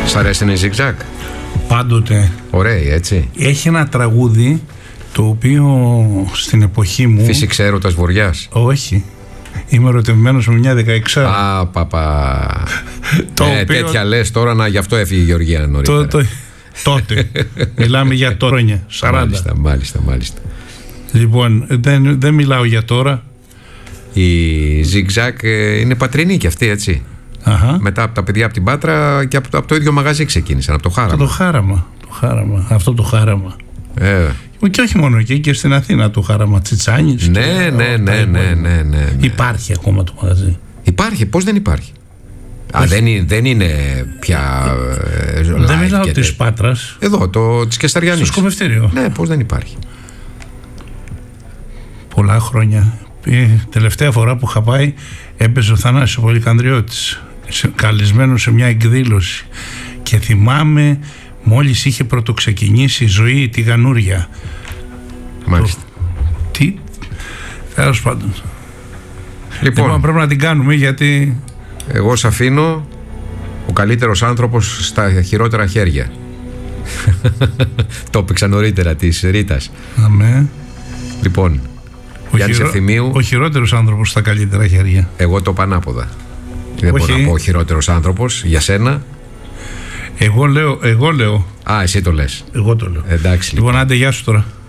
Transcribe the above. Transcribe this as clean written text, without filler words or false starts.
Σ' αρέσει η Zigzag? Πάντοτε. Ωραία, έτσι. Έχει ένα τραγούδι το οποίο στην εποχή μου. Φύσηξε έρωτας βοριάς. Όχι. Είμαι ερωτευμένος με μια 16. Α, παπα. Τέτοια λες τώρα, γι' αυτό έφυγε η Γεωργία νωρίτερα. Τότε. Μιλάμε για τώρα. 40. Μάλιστα. Λοιπόν, δεν μιλάω για τώρα. Η Zigzag είναι πατρινή κι αυτή, έτσι. Αχα. Μετά από τα παιδιά από την Πάτρα και από το ίδιο μαγαζί ξεκίνησαν, από το Χάραμα. Αυτό το Χάραμα. Και όχι μόνο εκεί, και στην Αθήνα το Χάραμα Τσιτσάνης. Ναι. Υπάρχει ακόμα το μαγαζί. Υπάρχει, πώς δεν υπάρχει? Δεν είναι πια. Δεν μιλάω της Πάτρας. Εδώ, της Κεσταριανής. Στο σκοπευτήριο. Ναι, πώς δεν υπάρχει. Πολλά χρόνια. Τελευταία φορά που είχα πάει έπαιζε ο Θανάσης ο Πολυκανδριώτης, καλεσμένος σε μια εκδήλωση, και θυμάμαι μόλις είχε πρωτοξεκινήσει η Ζωή τη Γανούρια. Μάλιστα. Τι, τέλος πάντων. Λοιπόν, πρέπει να την κάνουμε, γιατί εγώ σ' αφήνω, ο καλύτερος άνθρωπος στα χειρότερα χέρια. Το έπαιξα νωρίτερα της Ρίτας. Αμέ. Λοιπόν, Γιάννης Ευθυμίου. Ο χειρότερος άνθρωπος στα καλύτερα χέρια. Εγώ το πανάποδα. Δεν μπορώ να πω ο χειρότερος άνθρωπος για σένα. Εγώ λέω. Α, εσύ το λες. Εγώ το λέω. Εντάξει. Λοιπόν, άντε, γεια σου τώρα.